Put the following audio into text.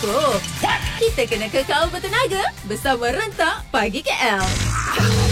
Kita kena kekal bertenaga bersama Rentak Pagi KL.